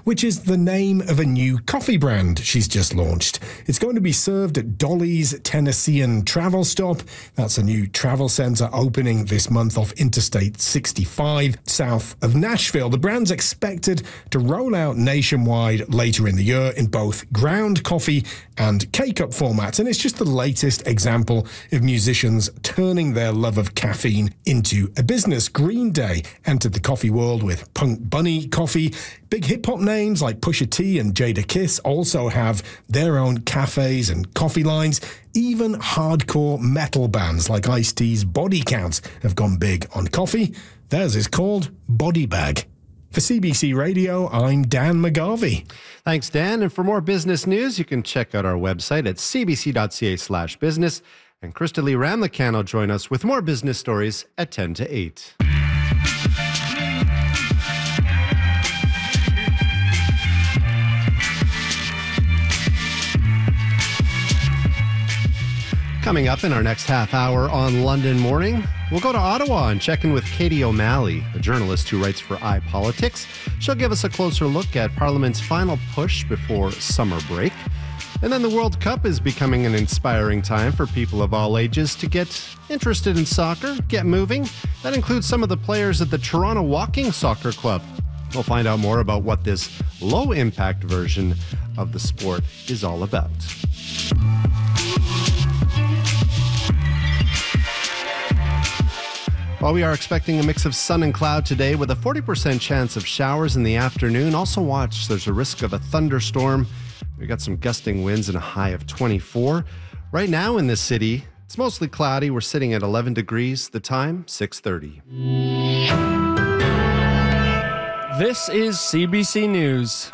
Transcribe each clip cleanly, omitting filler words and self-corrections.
which is the name of a new coffee brand she's just launched. It's going to be served at Dolly's Tennessean Travel Stop. That's a new travel centre opening this month off Interstate 65, south of Nashville. The brand's expected to roll out nationwide later in the year in both ground coffee and K-Cup formats, and it's just the latest example of musicians turning their love of caffeine into a business. Green Day entered the coffee world with Punk Bunny coffee. Big hip-hop names like Pusha T and Jadakiss also have their own cafes and coffee lines. Even hardcore metal bands like Ice-T's Body Count have gone big on coffee. Theirs is called Body Bag. For CBC Radio, I'm Dan McGarvey. Thanks, Dan. And for more business news, you can check out our website at cbc.ca/business. And Krista Lee Ramlichan will join us with more business stories at 10 to 8. Coming up in our next half hour on London Morning, we'll go to Ottawa and check in with Katie O'Malley, a journalist who writes for iPolitics. She'll give us a closer look at Parliament's final push before summer break. And then the World Cup is becoming an inspiring time for people of all ages to get interested in soccer, get moving. That includes some of the players at the Toronto Walking Soccer Club. We'll find out more about what this low-impact version of the sport is all about. Well, we are expecting a mix of sun and cloud today with a 40% chance of showers in the afternoon. Also watch, there's a risk of a thunderstorm. We got some gusting winds and a high of 24. Right now in this city, it's mostly cloudy. We're sitting at 11 degrees. The time, 6:30. This is CBC News.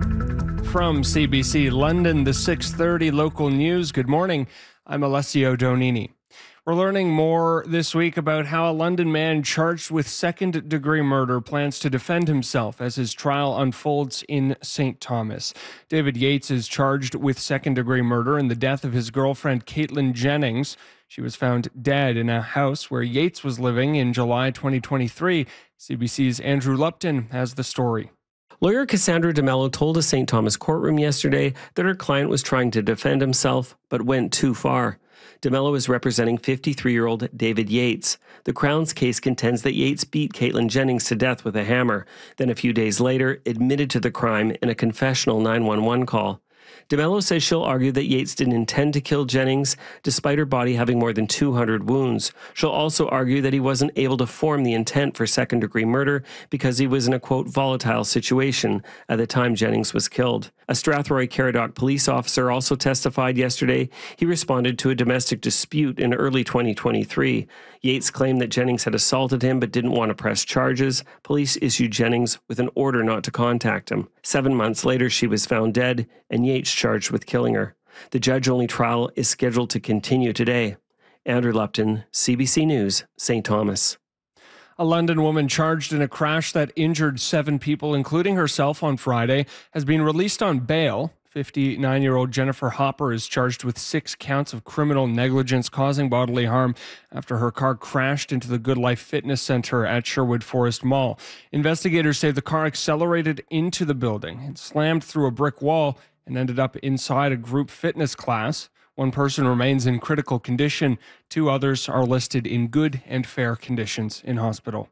From CBC London, the 6:30 local news. Good morning. I'm Alessio Donini. We're learning more this week about how a London man charged with second-degree murder plans to defend himself as his trial unfolds in St. Thomas. David Yates is charged with second-degree murder in the death of his girlfriend, Caitlin Jennings. She was found dead in a house where Yates was living in July 2023. CBC's Andrew Lupton has the story. Lawyer Cassandra DeMello told a St. Thomas courtroom yesterday that her client was trying to defend himself, but went too far. DeMello is representing 53-year-old David Yates. The Crown's case contends that Yates beat Caitlin Jennings to death with a hammer, then a few days later admitted to the crime in a confessional 911 call. DeMello says she'll argue that Yates didn't intend to kill Jennings, despite her body having more than 200 wounds. She'll also argue that he wasn't able to form the intent for second-degree murder because he was in a, quote, volatile situation at the time Jennings was killed. A Strathroy Caradoc police officer also testified yesterday. He responded to a domestic dispute in early 2023. Yates claimed that Jennings had assaulted him but didn't want to press charges. Police issued Jennings with an order not to contact him. 7 months later, she was found dead, and Yates charged with killing her. The judge-only trial is scheduled to continue today. Andrew Lupton, CBC News, St. Thomas. A London woman charged in a crash that injured 7 people, including herself, on Friday, has been released on bail. 59-year-old Jennifer Hopper is charged with 6 counts of criminal negligence causing bodily harm after her car crashed into the Good Life Fitness Center at Sherwood Forest Mall. Investigators say the car accelerated into the building and slammed through a brick wall and ended up inside a group fitness class. 1 person remains in critical condition. 2 others are listed in good and fair conditions in hospital.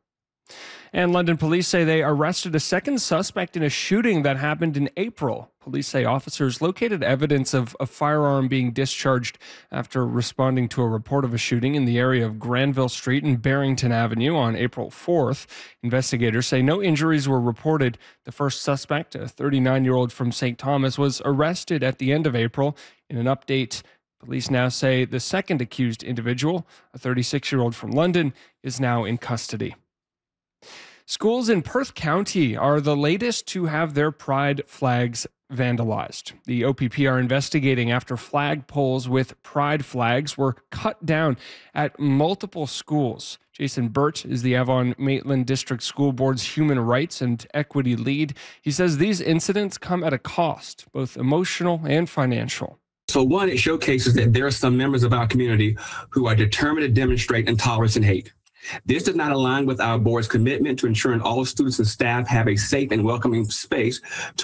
And London police say they arrested a second suspect in a shooting that happened in April. Police say officers located evidence of a firearm being discharged after responding to a report of a shooting in the area of Granville Street and Barrington Avenue on April 4th. Investigators say no injuries were reported. The first suspect, a 39-year-old from St. Thomas, was arrested at the end of April. In an update, police now say the second accused individual, a 36-year-old from London, is now in custody. Schools in Perth County are the latest to have their pride flags vandalized. The OPP are investigating after flag poles with pride flags were cut down at multiple schools. Jason Burt is the Avon Maitland District School Board's Human Rights and Equity lead. He says these incidents come at a cost, both emotional and financial. So one, it showcases that there are some members of our community who are determined to demonstrate intolerance and hate. This does not align with our board's commitment to ensuring all students and staff have a safe and welcoming space to